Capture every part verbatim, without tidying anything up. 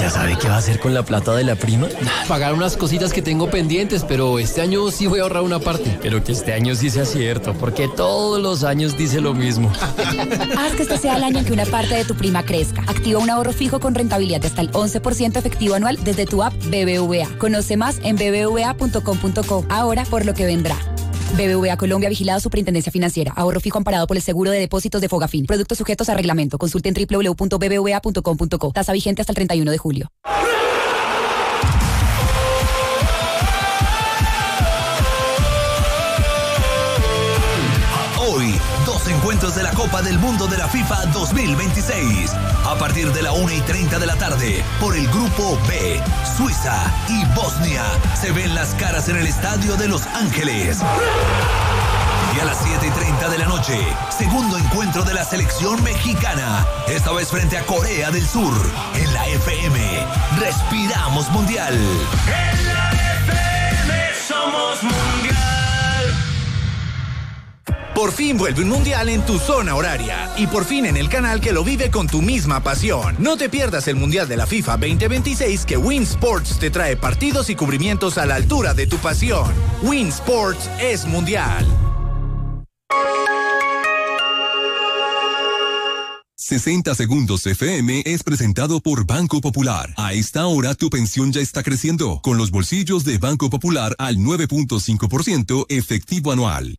¿Ya sabe qué va a hacer con la plata de la prima? Pagar unas cositas que tengo pendientes, pero este año sí voy a ahorrar una parte. Pero que este año sí sea cierto, porque todos los años dice lo mismo. Haz que este sea el año en que una parte de tu prima crezca. Activa un ahorro fijo con rentabilidad de hasta el once por ciento efectivo anual desde tu app B B V A. Conoce más en b b v a punto com punto co. Ahora por lo que vendrá. B B V A Colombia, vigilado Superintendencia Financiera. Ahorro fijo amparado por el seguro de depósitos de Fogafín. Productos sujetos a reglamento. Consulte en w w w punto b b v a punto com punto co. Tasa vigente hasta el treinta y uno de julio. Hoy, dos encuentros de la Copa del Mundo de la FIFA dos mil veintiséis. A partir de la una y treinta de la tarde, por el Grupo B, Suiza y Bosnia se ven las caras en el Estadio de Los Ángeles. Y a las siete y treinta de la noche, segundo encuentro de la selección mexicana, esta vez frente a Corea del Sur, en la F M. Respiramos Mundial. En la F M somos Mundial. Por fin vuelve un mundial en tu zona horaria y por fin en el canal que lo vive con tu misma pasión. No te pierdas el mundial de la FIFA veinte veintiséis que Win Sports te trae partidos y cubrimientos a la altura de tu pasión. Win Sports es mundial. sesenta Segundos F M es presentado por Banco Popular. A esta hora tu pensión ya está creciendo, con los bolsillos de Banco Popular al nueve punto cinco por ciento efectivo anual.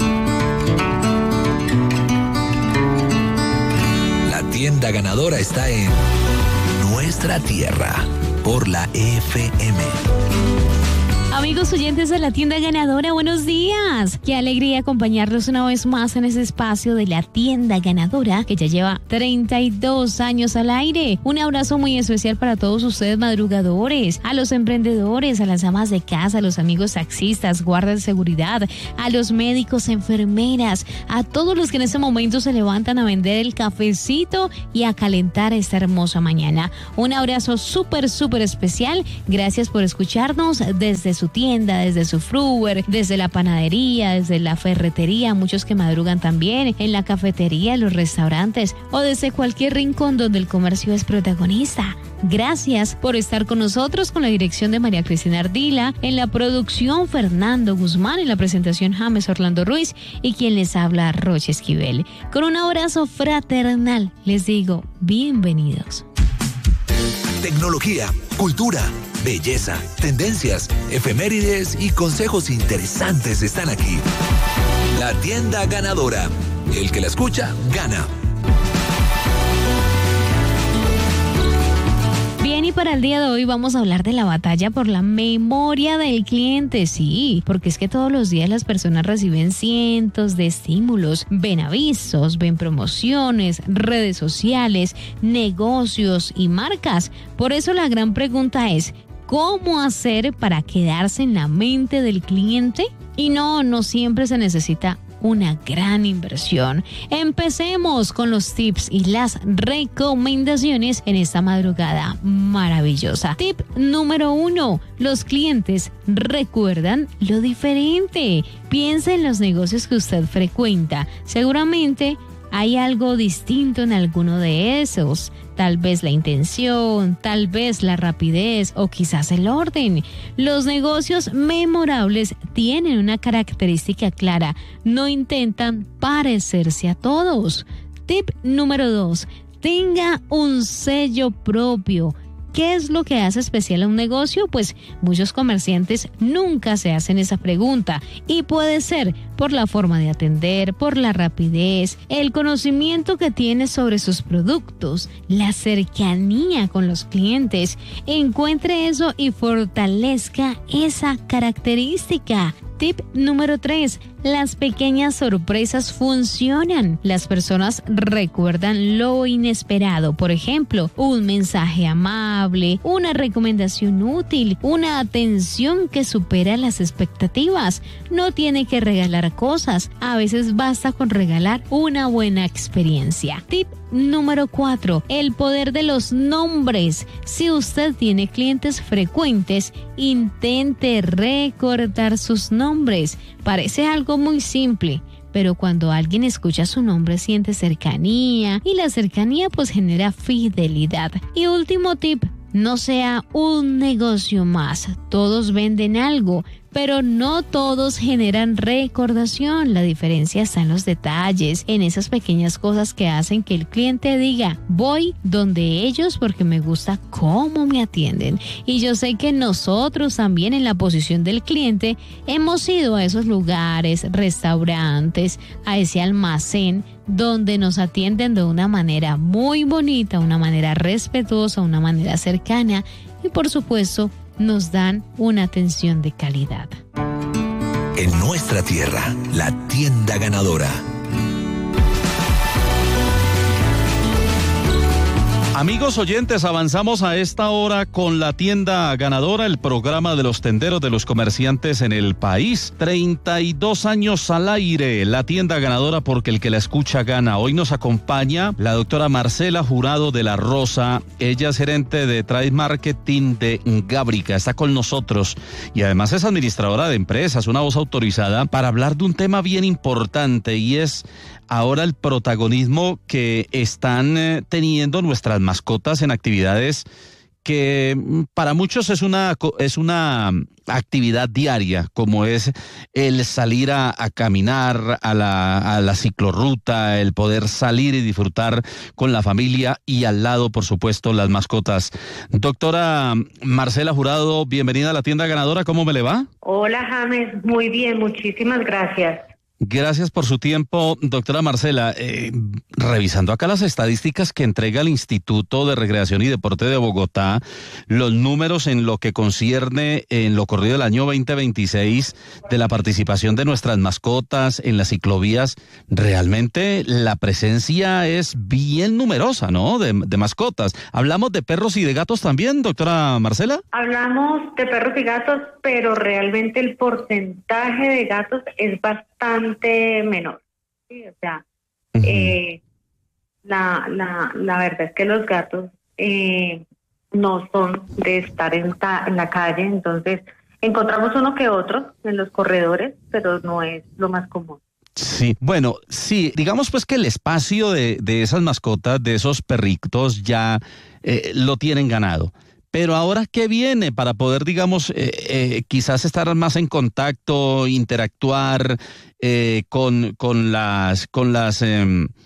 La tienda ganadora está en nuestra tierra, por la F M. Amigos oyentes de la tienda ganadora, buenos días. Qué alegría acompañarlos una vez más en ese espacio de la tienda ganadora que ya lleva treinta y dos años al aire. Un abrazo muy especial para todos ustedes madrugadores, a los emprendedores, a las amas de casa, a los amigos taxistas, guardas de seguridad, a los médicos, enfermeras, a todos los que en este momento se levantan a vender el cafecito y a calentar esta hermosa mañana. Un abrazo súper, súper especial. Gracias por escucharnos desde su tienda, desde su fruver, desde la panadería, desde la ferretería, muchos que madrugan también, en la cafetería, en los restaurantes o desde cualquier rincón donde el comercio es protagonista. Gracias por estar con nosotros, con la dirección de María Cristina Ardila, en la producción Fernando Guzmán, en la presentación James Orlando Ruiz y quien les habla Roche Esquivel. Con un abrazo fraternal les digo bienvenidos. Tecnología, cultura, belleza, tendencias, efemérides y consejos interesantes están aquí. La tienda ganadora. El que la escucha, gana. Bien, y para el día de hoy vamos a hablar de la batalla por la memoria del cliente. Sí, porque es que todos los días las personas reciben cientos de estímulos, ven avisos, ven promociones, redes sociales, negocios y marcas. Por eso la gran pregunta es, ¿cómo hacer para quedarse en la mente del cliente? Y no, no siempre se necesita una gran inversión. Empecemos con los tips y las recomendaciones en esta madrugada maravillosa. Tip número uno: los clientes recuerdan lo diferente. Piensa en los negocios que usted frecuenta. Seguramente hay algo distinto en alguno de esos. Tal vez la intención, tal vez la rapidez o quizás el orden. Los negocios memorables tienen una característica clara. No intentan parecerse a todos. Tip número dos. Tenga un sello propio. ¿Qué es lo que hace especial a un negocio? Pues muchos comerciantes nunca se hacen esa pregunta y puede ser por la forma de atender, por la rapidez, el conocimiento que tiene sobre sus productos, la cercanía con los clientes. Encuentre eso y fortalezca esa característica. Tip número tres. Las pequeñas sorpresas funcionan. Las personas recuerdan lo inesperado. Por ejemplo, un mensaje amable, una recomendación útil, una atención que supera las expectativas. No tiene que regalar cosas. A veces basta con regalar una buena experiencia. Tip número cuatro. El poder de los nombres. Si usted tiene clientes frecuentes, intente recordar sus nombres. Parece algo muy simple, pero cuando alguien escucha su nombre siente cercanía y la cercanía pues genera fidelidad. Y último tip, no sea un negocio más. Todos venden algo, pero no todos generan recordación. La diferencia está en los detalles, en esas pequeñas cosas que hacen que el cliente diga, voy donde ellos porque me gusta cómo me atienden. Y yo sé que nosotros también en la posición del cliente hemos ido a esos lugares, restaurantes, a ese almacén donde nos atienden de una manera muy bonita, una manera respetuosa, una manera cercana y por supuesto nos dan una atención de calidad. En nuestra tierra, la tienda ganadora. Amigos oyentes, avanzamos a esta hora con la tienda ganadora, el programa de los tenderos de los comerciantes en el país. treinta y dos años al aire, la tienda ganadora porque el que la escucha gana. Hoy nos acompaña la doctora Marcela Jurado de la Rosa. Ella es gerente de Trade Marketing de Gábrica. Está con nosotros y además es administradora de empresas, una voz autorizada para hablar de un tema bien importante y es ahora el protagonismo que están eh, teniendo nuestras mascotas en actividades que para muchos es una es una actividad diaria, como es el salir a, a caminar a la, a la ciclorruta, el poder salir y disfrutar con la familia y al lado, por supuesto, las mascotas. Doctora Marcela Jurado, bienvenida a la tienda ganadora, ¿cómo me le va? Hola, James, muy bien, muchísimas gracias. Gracias por su tiempo, doctora Marcela. Eh, revisando acá las estadísticas que entrega el Instituto de Recreación y Deporte de Bogotá, los números en lo que concierne en lo corrido del año veinte veintiséis de la participación de nuestras mascotas en las ciclovías, realmente la presencia es bien numerosa, ¿no? De, de mascotas. ¿Hablamos de perros y de gatos también, doctora Marcela? Hablamos de perros y gatos, pero realmente el porcentaje de gatos es bastante bastante menor, ¿sí? O sea, uh-huh. eh, la, la, la verdad es que los gatos eh, no son de estar en, ta, en la calle, entonces encontramos uno que otro en los corredores, pero no es lo más común. Sí, bueno, sí, digamos pues que el espacio de, de esas mascotas, de esos perritos ya eh, lo tienen ganado. Pero ahora, ¿qué viene para poder, digamos, eh, eh, quizás estar más en contacto, interactuar eh, con, con las, con las eh,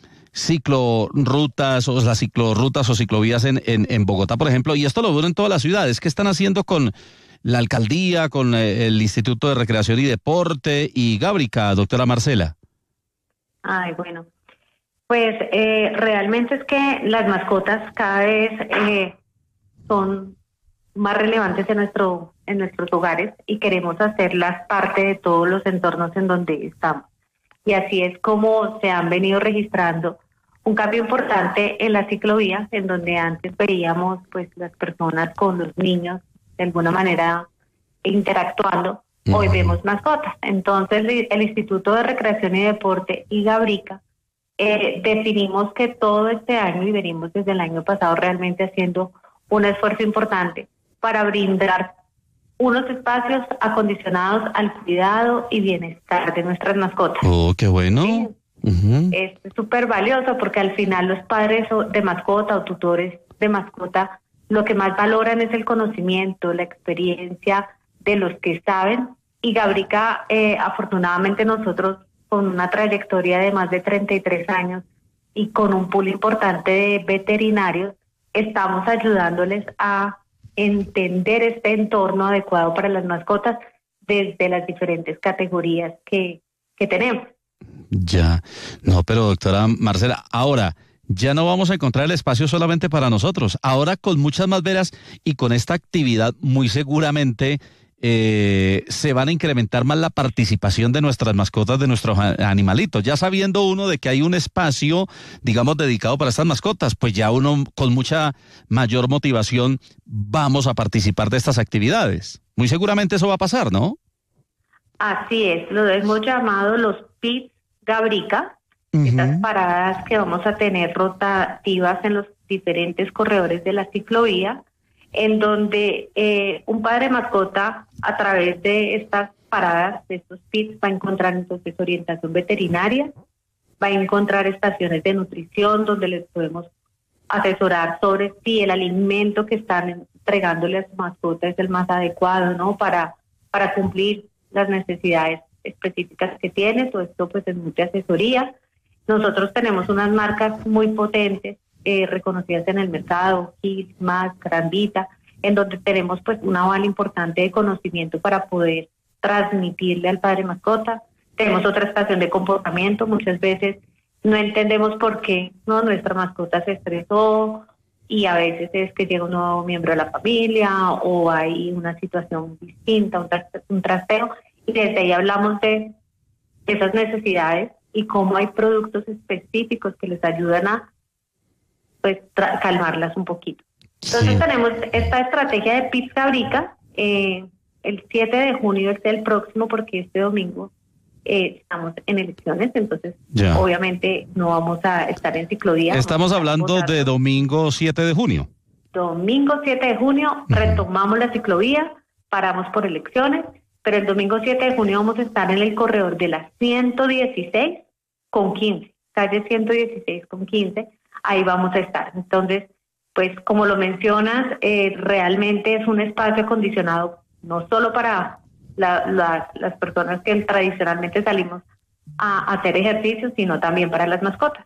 ciclorrutas o las ciclorrutas o ciclovías en, en, en Bogotá, por ejemplo? Y esto lo veo en todas las ciudades. ¿Qué están haciendo con la alcaldía, con eh, el Instituto de Recreación y Deporte y Gábrica, doctora Marcela? Ay, bueno, pues eh, realmente es que las mascotas cada vez Eh, son más relevantes en nuestro en nuestros hogares y queremos hacerlas parte de todos los entornos en donde estamos. Y así es como se han venido registrando un cambio importante en las ciclovías, en donde antes veíamos pues las personas con los niños de alguna manera interactuando, uh-huh. Hoy vemos mascotas. Entonces el Instituto de Recreación y Deporte y Gábrica eh, definimos que todo este año, y venimos desde el año pasado realmente haciendo un esfuerzo importante para brindar unos espacios acondicionados al cuidado y bienestar de nuestras mascotas. Oh, qué bueno. Sí. Uh-huh. Es súper valioso porque al final los padres de mascota o tutores de mascota lo que más valoran es el conocimiento, la experiencia de los que saben. Y Gábrica, eh, afortunadamente nosotros con una trayectoria de más de treinta y tres años y con un pool importante de veterinarios, estamos ayudándoles a entender este entorno adecuado para las mascotas desde las diferentes categorías que, que tenemos. Ya, no, pero doctora Marcela, ahora ya no vamos a encontrar el espacio solamente para nosotros. Ahora con muchas más veras y con esta actividad muy seguramente eh, se van a incrementar más la participación de nuestras mascotas, de nuestros animalitos. Ya sabiendo uno de que hay un espacio, digamos, dedicado para estas mascotas, pues ya uno con mucha mayor motivación vamos a participar de estas actividades. Muy seguramente eso va a pasar, ¿no? Así es, lo hemos llamado los P I T Gábrica, uh-huh. Estas paradas que vamos a tener rotativas en los diferentes corredores de la ciclovía, en donde eh, un padre mascota a través de estas paradas, de estos P I Ts, va a encontrar entonces orientación veterinaria, va a encontrar estaciones de nutrición donde les podemos asesorar sobre si el alimento que están entregándole a su mascota es el más adecuado, ¿no? Para, para cumplir las necesidades específicas que tiene. Todo esto pues es mucha asesoría. Nosotros tenemos unas marcas muy potentes, eh, reconocidas en el mercado, Kids, Max, Grandita, en donde tenemos pues un aval importante de conocimiento para poder transmitirle al padre mascota. Tenemos otra estación de comportamiento. Muchas veces no entendemos por qué no nuestra mascota se estresó, y a veces es que llega un nuevo miembro de la familia o hay una situación distinta, un, tras, un trasteo, y desde ahí hablamos de esas necesidades y cómo hay productos específicos que les ayudan a pues tra- calmarlas un poquito. Entonces sí. Tenemos esta estrategia de Pips Fabrica, eh, el siete de junio es el próximo, porque este domingo eh, estamos en elecciones, entonces ya. Obviamente no vamos a estar en ciclovía. Estamos hablando de domingo siete de junio. Domingo siete de junio uh-huh. retomamos la ciclovía, paramos por elecciones, pero el domingo siete de junio vamos a estar en el corredor de la ciento dieciséis con quince, calle ciento dieciséis con quince, ahí vamos a estar. Entonces, pues como lo mencionas, eh, realmente es un espacio acondicionado no solo para la, la, las personas que tradicionalmente salimos a, a hacer ejercicio, sino también para las mascotas.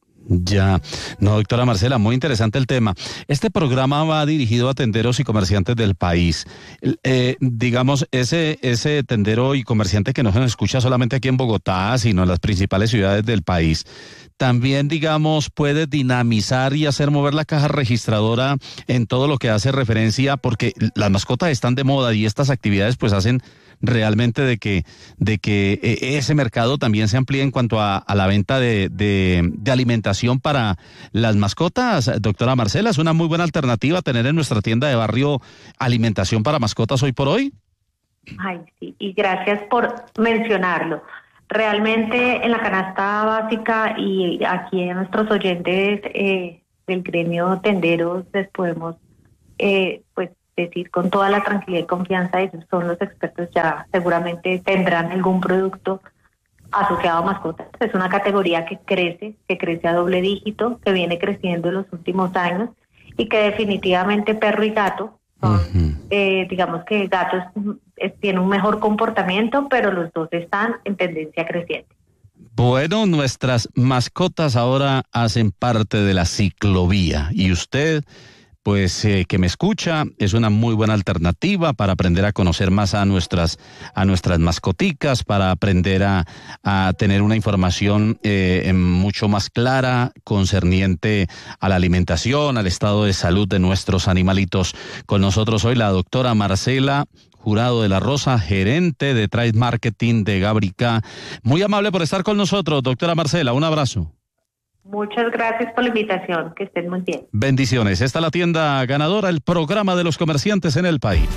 Ya, no, doctora Marcela, muy interesante el tema. Este programa va dirigido a tenderos y comerciantes del país. Eh, digamos, ese, ese tendero y comerciante que no se nos escucha solamente aquí en Bogotá, sino en las principales ciudades del país, también, digamos, puede dinamizar y hacer mover la caja registradora en todo lo que hace referencia, porque las mascotas están de moda y estas actividades pues hacen realmente de que de que ese mercado también se amplíe en cuanto a, a la venta de, de, de alimentación para las mascotas. Doctora Marcela, ¿es una muy buena alternativa tener en nuestra tienda de barrio alimentación para mascotas hoy por hoy? Ay, sí, y gracias por mencionarlo. Realmente en la canasta básica y aquí en nuestros oyentes eh, del gremio tenderos les podemos eh, pues decir con toda la tranquilidad y confianza, ellos son los expertos, ya seguramente tendrán algún producto asociado a mascotas. Es una categoría que crece, que crece a doble dígito, que viene creciendo en los últimos años y que definitivamente perro y gato son, uh-huh. eh, digamos que gatos es, tiene un mejor comportamiento, pero los dos están en tendencia creciente. Bueno, nuestras mascotas ahora hacen parte de la ciclovía y usted, pues eh, que me escucha, es una muy buena alternativa para aprender a conocer más a nuestras a nuestras mascoticas, para aprender a, a tener una información eh, mucho más clara concerniente a la alimentación, al estado de salud de nuestros animalitos. Con nosotros hoy la doctora Marcela Jurado de la Rosa, gerente de Trade Marketing de Gabrica. Muy amable por estar con nosotros, doctora Marcela, un abrazo. Muchas gracias por la invitación, que estén muy bien. Bendiciones. Esta es la tienda ganadora, el programa de los comerciantes en el país.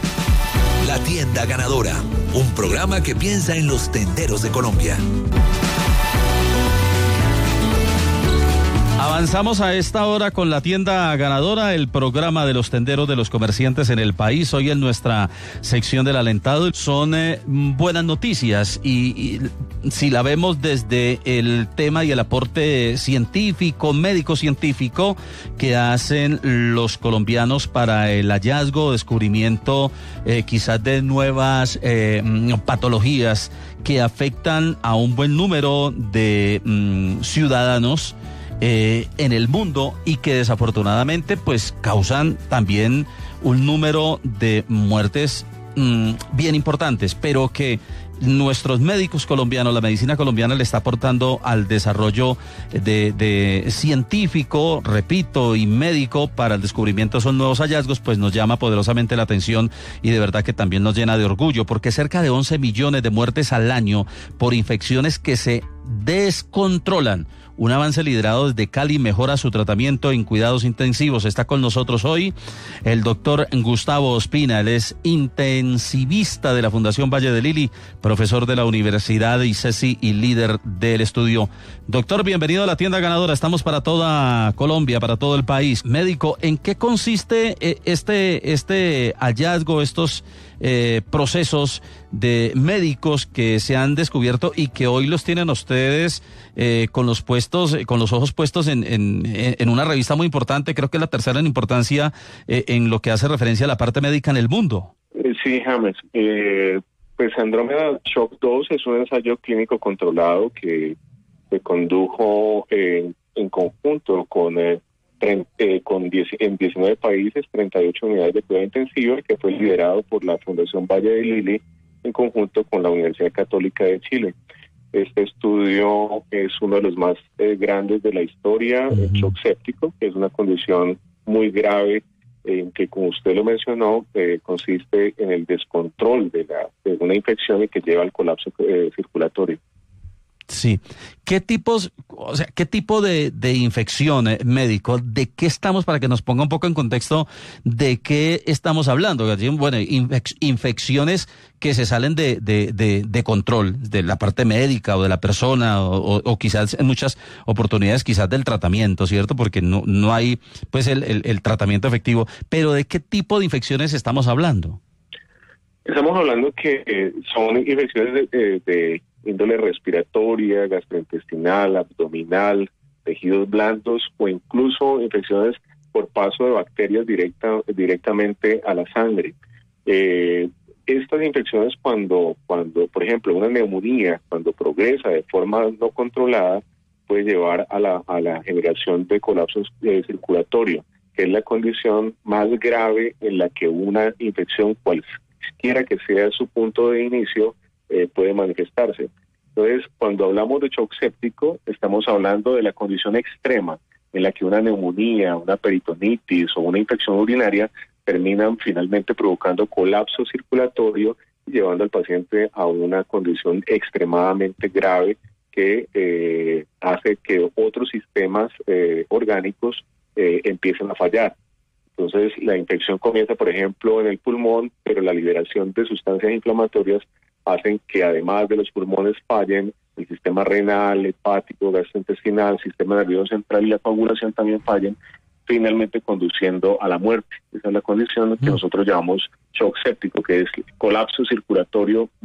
La tienda ganadora, un programa que piensa en los tenderos de Colombia. Avanzamos a esta hora con la tienda ganadora, el programa de los tenderos de los comerciantes en el país. Hoy en nuestra sección del alentado son eh, buenas noticias y, y si la vemos desde el tema y el aporte científico, médico-científico que hacen los colombianos para el hallazgo, descubrimiento eh, quizás de nuevas eh, patologías que afectan a un buen número de mm, ciudadanos Eh, en el mundo y que desafortunadamente pues causan también un número de muertes mmm, bien importantes, pero que nuestros médicos colombianos, la medicina colombiana le está aportando al desarrollo de, de científico, repito, y médico para el descubrimiento de esos nuevos hallazgos, pues nos llama poderosamente la atención y de verdad que también nos llena de orgullo, porque cerca de once millones de muertes al año por infecciones que se descontrolan. Un avance liderado desde Cali mejora su tratamiento en cuidados intensivos. Está con nosotros hoy el doctor Gustavo Ospina, él es intensivista de la Fundación Valle de Lili. profesor de la Universidad I C E S I y líder del estudio. Doctor, bienvenido a la tienda ganadora. Estamos para toda Colombia, para todo el país. Médico, ¿en qué consiste este, este hallazgo, estos eh, procesos de médicos que se han descubierto y que hoy los tienen ustedes eh, con los puestos, con los ojos puestos en, en, en una revista muy importante, creo que es la tercera en importancia eh, en lo que hace referencia a la parte médica en el mundo? Sí, James. Eh, pues Andrómeda Shock dos es un ensayo clínico controlado que se condujo eh, en conjunto con eh, Eh, con diez, en diecinueve países, treinta y ocho unidades de cuidado intensivo, que fue liderado por la Fundación Valle de Lili en conjunto con la Universidad Católica de Chile. Este estudio es uno de los más eh, grandes de la historia, uh-huh. el shock séptico, que es una condición muy grave en que, como usted lo mencionó, eh, consiste en el descontrol de, la, de una infección y que lleva al colapso eh, circulatorio. Sí. ¿Qué tipos, o sea, qué tipo de, de infección, eh, médico, de qué estamos, para que nos ponga un poco en contexto de qué estamos hablando? Bueno, infec- infecciones que se salen de, de, de, de control, de la parte médica o de la persona, o, o, o quizás en muchas oportunidades quizás del tratamiento, ¿cierto? Porque no, no hay pues el, el, el tratamiento efectivo. Pero ¿de qué tipo de infecciones estamos hablando? Estamos hablando que eh, son infecciones de, de, de índole respiratoria, gastrointestinal, abdominal, tejidos blandos o incluso infecciones por paso de bacterias directa, directamente a la sangre. Eh, estas infecciones cuando, cuando, por ejemplo, una neumonía, cuando progresa de forma no controlada, puede llevar a la, a la generación de colapso eh, circulatorio, que es la condición más grave en la que una infección, cualquiera que sea su punto de inicio, Eh, puede manifestarse. Entonces, cuando hablamos de shock séptico, estamos hablando de la condición extrema en la que una neumonía, una peritonitis o una infección urinaria terminan finalmente provocando colapso circulatorio y llevando al paciente a una condición extremadamente grave que eh, hace que otros sistemas eh, orgánicos eh, empiecen a fallar. Entonces, la infección comienza, por ejemplo, en el pulmón, pero la liberación de sustancias inflamatorias hacen que además de los pulmones fallen el sistema renal, hepático, gastrointestinal, sistema nervioso central y la coagulación también fallen, finalmente conduciendo a la muerte. Esa es la condición que nosotros llamamos shock séptico, que es colapso circulatorio